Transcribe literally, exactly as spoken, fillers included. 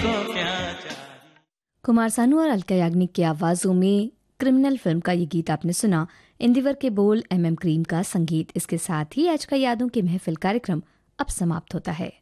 को प्यार। कुमार सानू और अलका याग्निक की आवाजों में क्रिमिनल फिल्म का ये गीत आपने सुना। इंदिवर के बोल, एम एम क्रीम का संगीत। इसके साथ ही आज का यादों की महफिल कार्यक्रम अब समाप्त होता है।